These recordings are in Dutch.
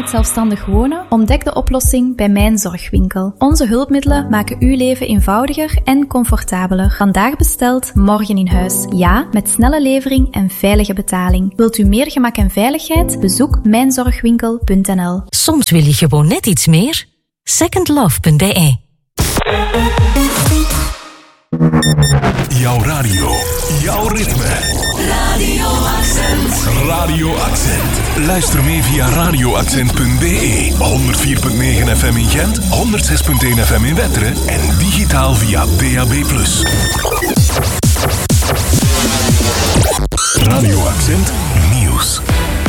met zelfstandig wonen? Ontdek de oplossing bij Mijn Zorgwinkel. Onze hulpmiddelen maken uw leven eenvoudiger en comfortabeler. Vandaag besteld, morgen in huis. Ja, met snelle levering en veilige betaling. Wilt u meer gemak en veiligheid? Bezoek mijnzorgwinkel.nl. Soms wil je gewoon net iets meer. Secondlove.be. Jouw radio, jouw ritme. Radio Accent. Radio Accent. Luister mee via radioaccent.be. 104.9 FM in Gent, 106.1 FM in Wetteren en digitaal via DAB+. Radio Accent Nieuws.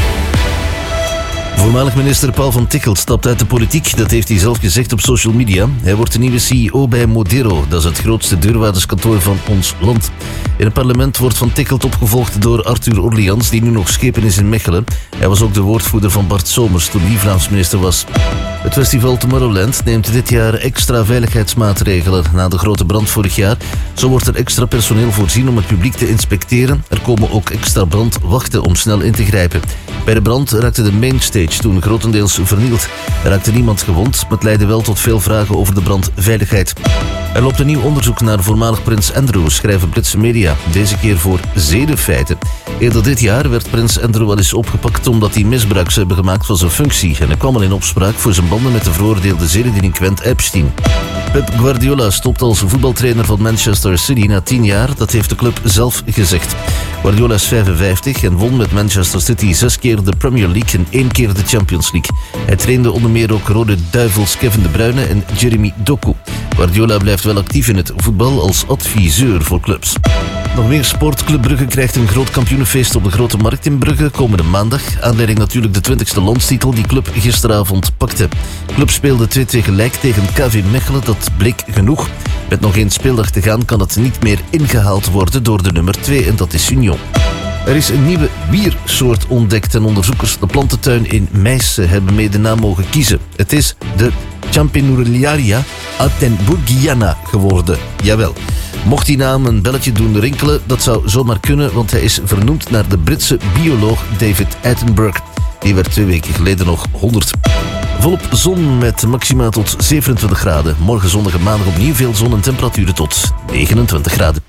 Voormalig minister Paul van Tichelt stapt uit de politiek. Dat heeft hij zelf gezegd op social media. Hij wordt de nieuwe CEO bij Modero. Dat is het grootste deurwaarderskantoor van ons land. In het parlement wordt Van Tichelt opgevolgd door Arthur Orleans, die nu nog schepen is in Mechelen. Hij was ook de woordvoerder van Bart Somers toen hij Vlaams minister was. Het festival Tomorrowland neemt dit jaar extra veiligheidsmaatregelen na de grote brand vorig jaar. Zo wordt er extra personeel voorzien om het publiek te inspecteren. Er komen ook extra brandwachten om snel in te grijpen. Bij de brand raakte de mainstage toen grotendeels vernield. Er raakte niemand gewond, maar het leidde wel tot veel vragen over de brandveiligheid. Er loopt een nieuw onderzoek naar voormalig prins Andrew, schrijven Britse media. Deze keer voor zedenfeiten. Eerder dit jaar werd prins Andrew al eens opgepakt omdat hij misbruik zou hebben gemaakt van zijn functie. En hij kwam al in opspraak voor zijn banden met de veroordeelde zedendelinquent Epstein. Pep Guardiola stopt als voetbaltrainer van Manchester City na 10 jaar. Dat heeft de club zelf gezegd. Guardiola is 55 en won met Manchester City 6 keer de Premier League en 1 keer de Champions League. Hij trainde onder meer ook Rode Duivels Kevin De Bruyne en Jeremy Doku. Guardiola blijft wel actief in het voetbal als adviseur voor clubs. Nog meer sport. Club Brugge krijgt een groot kampioenenfeest op de Grote Markt in Brugge komende maandag. Aanleiding natuurlijk de 20e landstitel die club gisteravond pakte. Club speelde 2-2 gelijk tegen KV Mechelen. Dat bleek genoeg. Met nog 1 speeldag te gaan kan het niet meer ingehaald worden door de nummer 2 en dat is Union. Er is een nieuwe biersoort ontdekt en onderzoekers de plantentuin in Meissen hebben mee de naam mogen kiezen. Het is de Champignularia Altenburgiana geworden. Jawel. Mocht die naam een belletje doen rinkelen, dat zou zomaar kunnen, want hij is vernoemd naar de Britse bioloog David Attenborough. Die werd 2 weken geleden nog 100. Volop zon met maxima tot 27 graden. Morgen zondag en maandag opnieuw veel zon en temperaturen tot 29 graden.